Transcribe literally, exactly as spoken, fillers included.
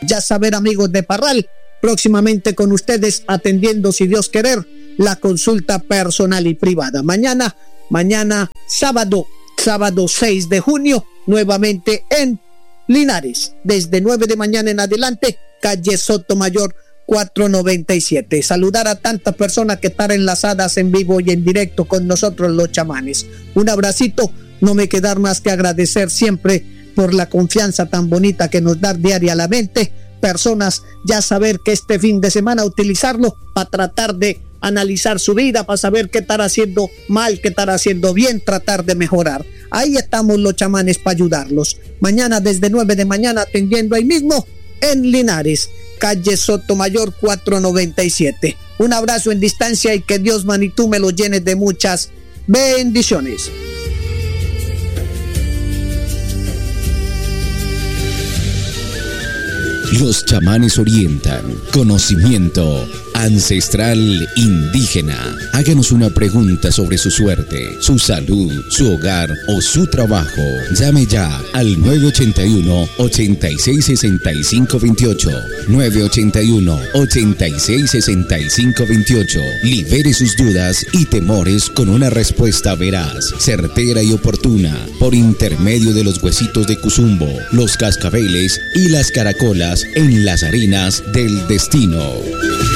Ya saber, amigos de Parral, próximamente con ustedes atendiendo, si Dios querer, la consulta personal y privada. Mañana, mañana sábado, sábado seis de junio, nuevamente en Linares, desde nueve de mañana en adelante, calle Sotomayor cuatrocientos noventa y siete. Saludar a tantas personas que están enlazadas en vivo y en directo con nosotros los chamanes. Un abracito, no me queda más que agradecer siempre por la confianza tan bonita que nos da diariamente. Personas, ya saber que este fin de semana utilizarlo para tratar de analizar su vida, para saber qué estar haciendo mal, qué estar haciendo bien, tratar de mejorar. Ahí estamos los chamanes para ayudarlos. Mañana desde nueve de mañana atendiendo ahí mismo en Linares, calle Sotomayor cuatrocientos noventa y siete. Un abrazo en distancia y que Dios, manitú, me lo llene de muchas bendiciones. Los chamanes orientan. Conocimiento ancestral indígena. Háganos una pregunta sobre su suerte, su salud, su hogar o su trabajo. Llame ya al nueve ochenta y uno, ochenta y seis, sesenta y cinco veintiocho. nueve ochenta y uno, ochenta y seis, sesenta y cinco veintiocho. Libere sus dudas y temores con una respuesta veraz, certera y oportuna, por intermedio de los huesitos de Cuzumbo, los cascabeles y las caracolas en las arenas del destino.